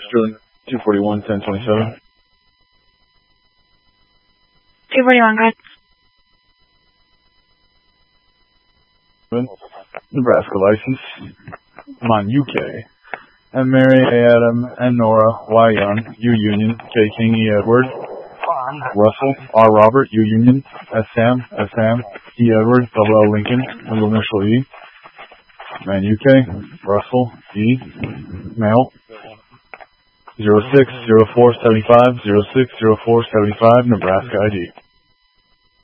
Sterling 241 1027. 241, good. Nebraska license. I'm on UK. M. Mary, A. Adam, N. Nora, Y. Young, U. Union, K. King, E. Edward, Russell, R. Robert, U. Union, S. Sam, S. Sam, E. Edward, double L. Lincoln, middle initial E. Man UK, Russell, E. Male, 060475, 060475, Nebraska ID.